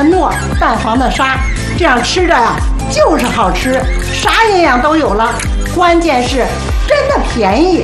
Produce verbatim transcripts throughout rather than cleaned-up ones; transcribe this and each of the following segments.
糯，蛋黄的沙，这样吃着呀就是好吃，啥营养都有了，关键是真的便宜。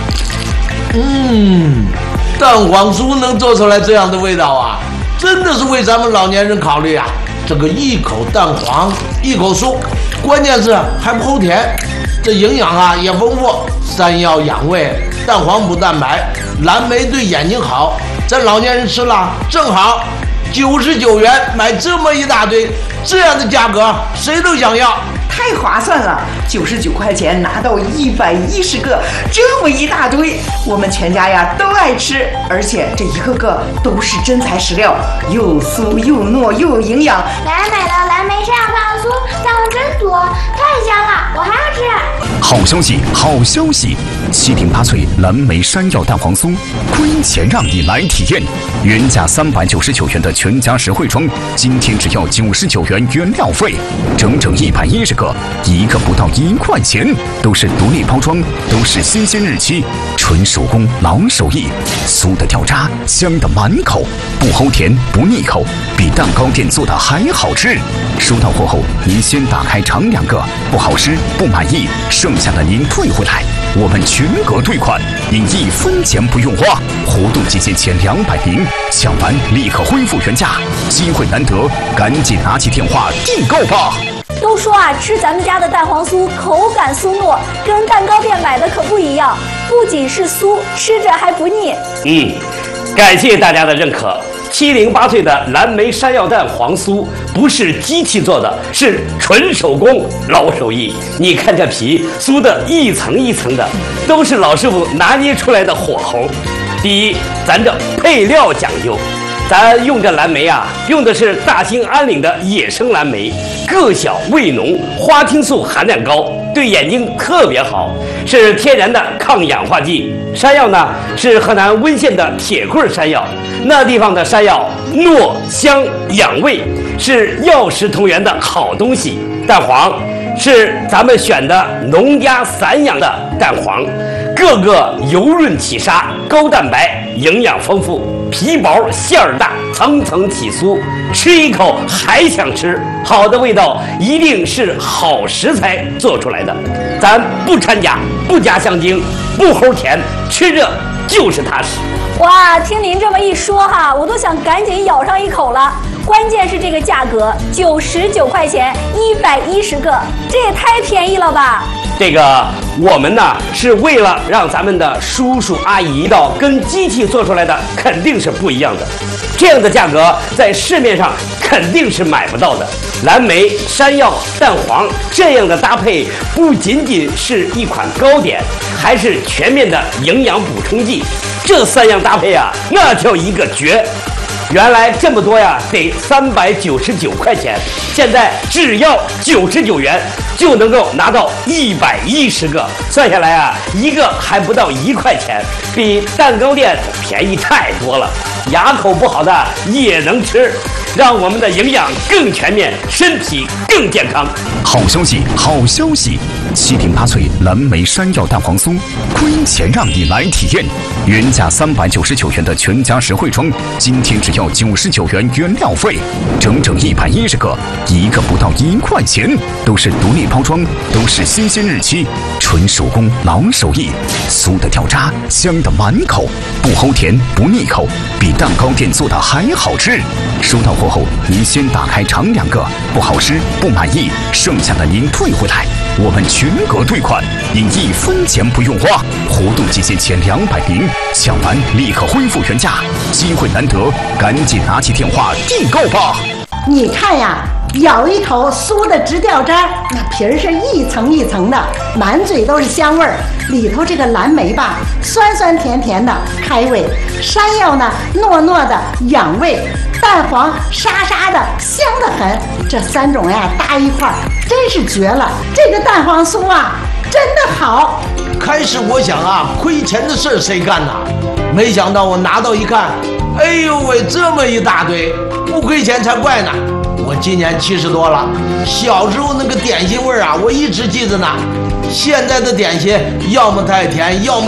嗯，蛋黄酥能做出来这样的味道啊，真的是为咱们老年人考虑啊。这个一口蛋黄，一口酥，关键是还不齁甜，这营养啊也丰富，山药养胃，蛋黄补蛋白，蓝莓对眼睛好，咱老年人吃了正好。九十九元买这么一大堆，这样的价格谁都想要， 太划算了！九十九块钱拿到一百一十个，这么一大堆，我们全家呀都爱吃，而且这一个个都是真材实料，又酥又糯又有营养。 来买了蓝莓山药蛋黄酥，蛋黄真多，太香了，我还要吃。 好消息，好消息！七零八脆蓝莓山药蛋黄酥，亏钱让你来体验。原价三百九十九元的全家实惠装，今天只要九十九元原料费，整整一百一十个，一个不到一块钱，都是独立包装，都是新鲜日期，纯手工老手艺，酥的掉渣，香的满口，不齁甜不腻口，比蛋糕店做的还好吃。收到货后，您先打开尝两个，不好吃不满意，剩下的您退回来，我们全额退款，您一分钱不用花。活动期间前两百名，抢完立刻恢复原价，机会难得，赶紧拿起电话订购吧。 都说啊，吃咱们家的蛋黄酥口感酥糯，跟蛋糕店买的可不一样，不仅是酥，吃着还不腻。 嗯，感谢大家的认可。七零八脆的蓝莓山药蛋黄酥不是机器做的，是纯手工老手艺。你看这皮酥的一层一层的，都是老师傅拿捏出来的火候。第一，咱这配料讲究。咱用这蓝莓啊，用的是大兴安岭的野生蓝莓，个小味浓，花青素含量高，对眼睛特别好，是天然的抗氧化剂。山药呢，是河南温县的铁棍山药，那地方的山药糯香养胃，是药食同源的好东西。蛋黄是咱们选的农家散养的蛋黄，个个油润起沙，高蛋白，营养丰富，皮薄馅儿大，层层起酥，吃一口还想吃。好的味道一定是好食材做出来的，咱不掺假，不加香精，不齁甜，吃着就是踏实。 哇，听您这么一说哈，我都想赶紧咬上一口了。关键是这个价格，九十九块钱，一百一十个，这也太便宜了吧！ 这个我们呢是为了让咱们的叔叔阿姨到跟机器做出来的肯定是不一样的，这样的价格在市面上肯定是买不到的。蓝莓、山药、蛋黄这样的搭配，不仅仅是一款糕点，还是全面的营养补充剂。这三样搭配啊，那叫一个绝！原来这么多呀，得三百九十九块钱，现在只要九十九元就能够拿到一百一十个，算下来啊，一个还不到一块钱，比蛋糕店便宜太多了。牙口不好的也能吃，让我们的营养更全面，身体更健康。 好消息，好消息！七零八脆蓝莓山药蛋黄酥，亏钱让你来体验。原价三百九十九元的全家实惠装，今天只要九十九元原料费，整整一百一十个，一个不到一块钱，都是独立包装，都是新鲜日期，纯手工老手艺，酥的掉渣，香的满口，不齁甜不腻口，比蛋糕店做的还好吃。收到货后，您先打开尝两个，不好吃不满意，剩下的您退回来，我们全额退款，您一分钱不用花。活动期间前两百名，抢完立刻恢复原价，机会难得，赶紧拿起电话订购吧。 你看呀，咬一口酥的直掉渣，那皮儿是一层一层的，满嘴都是香味儿。里头这个蓝莓吧，酸酸甜甜的开胃；山药呢，糯糯的养胃；蛋黄沙沙的香得很。这三种呀搭一块儿，真是绝了！这个蛋黄酥啊，真的好。 开始我想啊，亏钱的事儿谁干呐？没想到我拿到一看，哎呦喂，这么一大堆，不亏钱才怪呢！我今年七十多了，小时候那个点心味儿啊，我一直记着呢。现在的点心要么太甜，要么